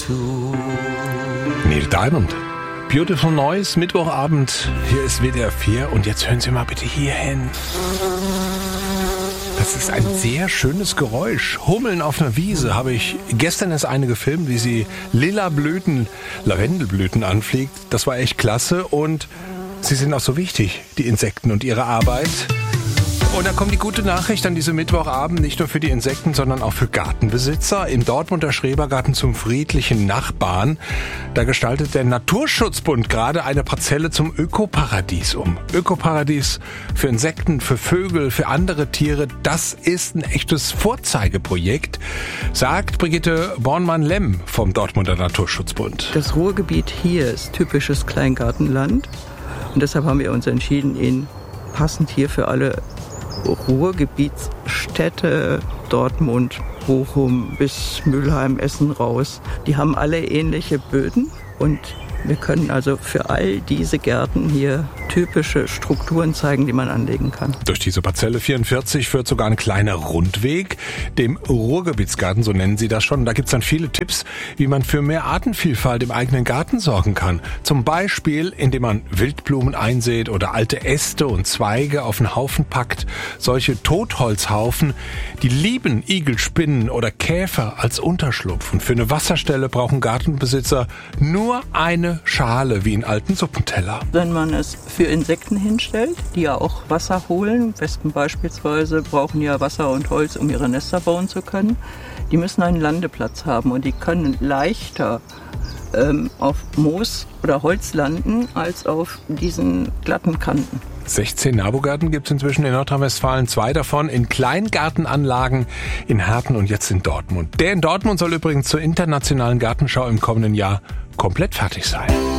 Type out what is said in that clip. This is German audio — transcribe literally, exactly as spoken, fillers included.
zu. Neil Diamond. Beautiful Noise, Mittwochabend. Hier ist W D R vier und jetzt hören Sie mal bitte hier hin. Das ist ein sehr schönes Geräusch. Hummeln auf einer Wiese habe ich gestern erst eine gefilmt, wie sie lila Blüten, Lavendelblüten anfliegt. Das war echt klasse und sie sind auch so wichtig, die Insekten und ihre Arbeit. Und da kommt die gute Nachricht an diesem Mittwochabend, nicht nur für die Insekten, sondern auch für Gartenbesitzer. Im Dortmunder Schrebergarten zum friedlichen Nachbarn, da gestaltet der Naturschutzbund gerade eine Parzelle zum Ökoparadies um. Ökoparadies für Insekten, für Vögel, für andere Tiere, das ist ein echtes Vorzeigeprojekt, sagt Brigitte Bornmann-Lemm vom Dortmunder Naturschutzbund. Das Ruhrgebiet hier ist typisches Kleingartenland und deshalb haben wir uns entschieden, ihn passend hier für alle Ruhrgebietsstädte, Dortmund, Bochum bis Mülheim, Essen raus. Die haben alle ähnliche Böden und wir können also für all diese Gärten hier typische Strukturen zeigen, die man anlegen kann. Durch diese Parzelle vierundvierzig führt sogar ein kleiner Rundweg, dem Ruhrgebietsgarten, so nennen sie das schon. Da gibt's dann viele Tipps, wie man für mehr Artenvielfalt im eigenen Garten sorgen kann. Zum Beispiel, indem man Wildblumen einsät oder alte Äste und Zweige auf einen Haufen packt. Solche Totholzhaufen, die lieben Igel, Spinnen oder Käfer als Unterschlupf. Und für eine Wasserstelle brauchen Gartenbesitzer nur eine Schale wie einen alten Suppenteller. Wenn man es für Insekten hinstellt, die ja auch Wasser holen, Wespen beispielsweise brauchen ja Wasser und Holz, um ihre Nester bauen zu können, die müssen einen Landeplatz haben und die können leichter ähm, auf Moos oder Holz landen als auf diesen glatten Kanten. sechzehn Nabogärten gibt es inzwischen in Nordrhein-Westfalen, zwei davon in Kleingartenanlagen in Herten und jetzt in Dortmund. Der in Dortmund soll übrigens zur internationalen Gartenschau im kommenden Jahr komplett fertig sein.